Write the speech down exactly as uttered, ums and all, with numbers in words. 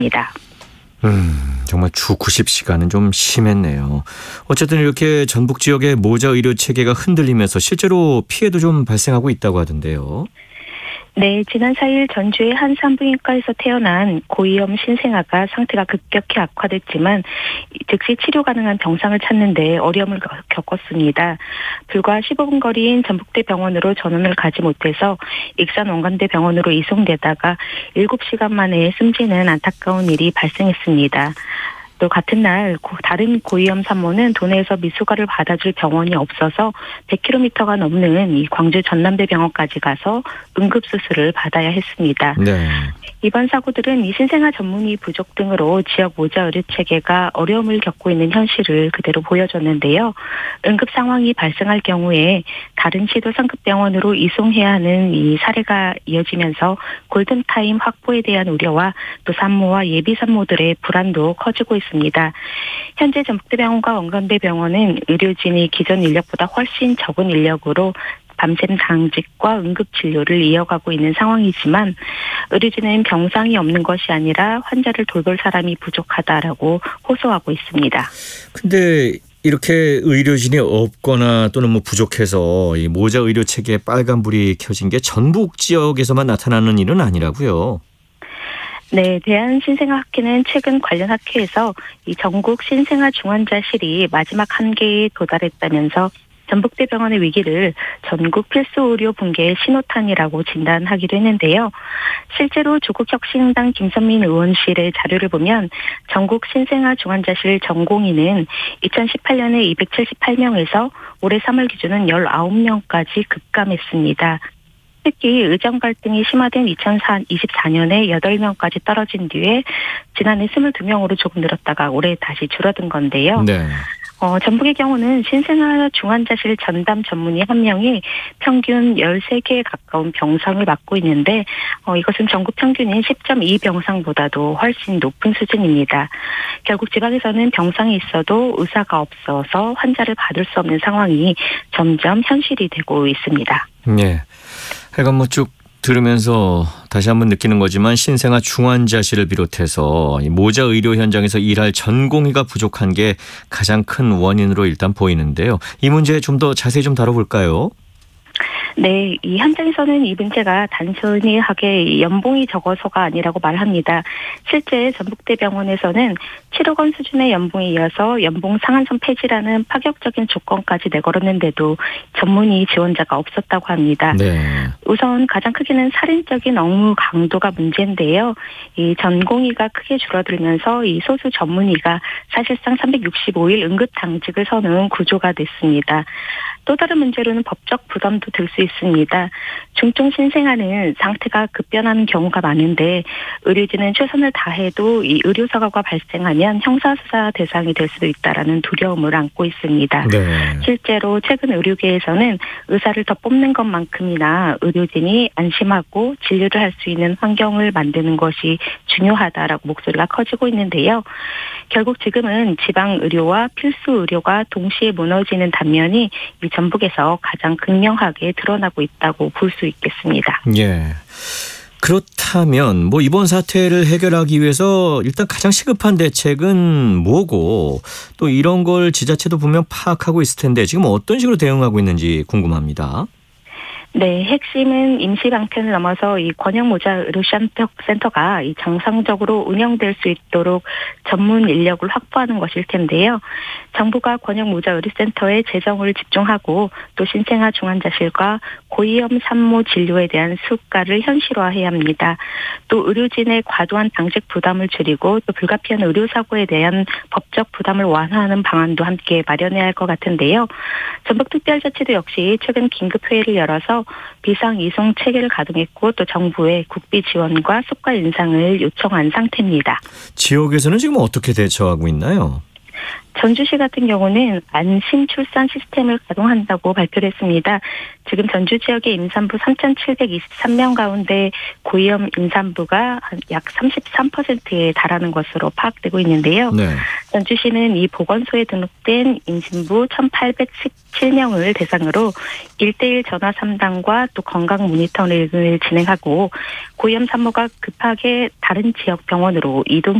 있습니다. 음, 정말 주 구십 시간은 좀 심했네요. 어쨌든 이렇게 전북 지역의 모자 의료 체계가 흔들리면서 실제로 피해도 좀 발생하고 있다고 하던데요. 네, 지난 사 일 전주의 한 산부인과에서 태어난 고위험 신생아가 상태가 급격히 악화됐지만 즉시 치료 가능한 병상을 찾는 데 어려움을 겪었습니다. 불과 십오 분 거리인 전북대 병원으로 전원을 가지 못해서 익산 원광대 병원으로 이송되다가 일곱 시간 만에 숨지는 안타까운 일이 발생했습니다. 또 같은 날 다른 고위험 산모는 도내에서 미숙아를 받아줄 병원이 없어서 백 킬로미터가 넘는 이 광주 전남대 병원까지 가서 응급수술을 받아야 했습니다. 네. 이번 사고들은 이 신생아 전문의 부족 등으로 지역 모자 의료 체계가 어려움을 겪고 있는 현실을 그대로 보여줬는데요. 응급 상황이 발생할 경우에 다른 시도 상급병원으로 이송해야 하는 이 사례가 이어지면서 골든타임 확보에 대한 우려와 또 산모와 예비 산모들의 불안도 커지고 있습니다. 현재 전북대병원과 원광대병원은 의료진이 기존 인력보다 훨씬 적은 인력으로 밤샘 당직과 응급진료를 이어가고 있는 상황이지만 의료진은 병상이 없는 것이 아니라 환자를 돌볼 사람이 부족하다라고 호소하고 있습니다. 근데 이렇게 의료진이 없거나 또는 뭐 부족해서 이 모자 의료 체계에 빨간불이 켜진 게 전북 지역에서만 나타나는 일은 아니라고요. 네, 대한신생아학회는 최근 관련 학회에서 이 전국 신생아 중환자실이 마지막 한계에 도달했다면서 전북대병원의 위기를 전국 필수 의료 붕괴의 신호탄이라고 진단하기도 했는데요. 실제로 조국혁신당 김선민 의원실의 자료를 보면 전국 신생아 중환자실 전공의는 이천십팔 년에 이백칠십팔 명에서 올해 삼월 기준은 십구 명까지 급감했습니다. 특히 의정 갈등이 심화된 이천이십사 년에 여덟 명까지 떨어진 뒤에 지난해 이십이 명으로 조금 늘었다가 올해 다시 줄어든 건데요. 네. 어, 전북의 경우는 신생아 중환자실 전담 전문의 한 명이 평균 열세 개에 가까운 병상을 맡고 있는데 어, 이것은 전국 평균인 십 점 이 병상보다도 훨씬 높은 수준입니다. 결국 지방에서는 병상이 있어도 의사가 없어서 환자를 받을 수 없는 상황이 점점 현실이 되고 있습니다. 네. 하여간 뭐 쭉 들으면서 다시 한번 느끼는 거지만 신생아 중환자실을 비롯해서 이 모자 의료 현장에서 일할 전공의가 부족한 게 가장 큰 원인으로 일단 보이는데요. 이 문제 좀 더 자세히 좀 다뤄볼까요? 네, 이 현장에서는 이 문제가 단순하게 연봉이 적어서가 아니라고 말합니다. 실제 전북대병원에서는 칠억 원 수준의 연봉에 이어서 연봉 상한선 폐지라는 파격적인 조건까지 내걸었는데도 전문의 지원자가 없었다고 합니다. 네. 우선 가장 크게는 살인적인 업무 강도가 문제인데요. 이 전공의가 크게 줄어들면서 이 소수 전문의가 사실상 삼백육십오 일 응급당직을 서는 구조가 됐습니다. 또 다른 문제로는 법적 부담도 들 수 있습니다. 중증 신생아는 상태가 급변하는 경우가 많은데 의료진은 최선을 다해도 이 의료사고가 발생하면 형사수사 대상이 될 수도 있다라는 두려움을 안고 있습니다. 네. 실제로 최근 의료계에서는 의사를 더 뽑는 것만큼이나 의료진이 안심하고 진료를 할 수 있는 환경을 만드는 것이 중요하다라고 목소리가 커지고 있는데요. 결국 지금은 지방 의료와 필수 의료가 동시에 무너지는 단면이 이 전북에서 가장 극명하게 드러나고 있다고 볼 수 있겠습니다. 예. 그렇다면 뭐 이번 사태를 해결하기 위해서 일단 가장 시급한 대책은 뭐고 또 이런 걸 지자체도 분명 파악하고 있을 텐데 지금 어떤 식으로 대응하고 있는지 궁금합니다. 네, 핵심은 임시 방편을 넘어서 이 권역 모자 의료센터가 이 정상적으로 운영될 수 있도록 전문 인력을 확보하는 것일 텐데요. 정부가 권역 모자 의료센터에 재정을 집중하고 또 신생아 중환자실과 고위험 산모 진료에 대한 수가를 현실화해야 합니다. 또 의료진의 과도한 당직 부담을 줄이고 또 불가피한 의료사고에 대한 법적 부담을 완화하는 방안도 함께 마련해야 할 것 같은데요. 전북특별자치도 역시 최근 긴급회의를 열어서 비상 이송 체계를 가동했고 또 정부의 국비 지원과 수가 인상을 요청한 상태입니다. 지역에서는 지금 어떻게 대처하고 있나요? 전주시 같은 경우는 안심 출산 시스템을 가동한다고 발표를 했습니다. 지금 전주 지역의 임산부 삼천칠백이십삼 명 가운데 고위험 임산부가 약 삼십삼 퍼센트에 달하는 것으로 파악되고 있는데요. 네. 전주시는 이 보건소에 등록된 임신부 천팔백십칠 명을 대상으로 일대일 전화 상담과 또 건강 모니터링을 진행하고 고위험 산모가 급하게 다른 지역 병원으로 이동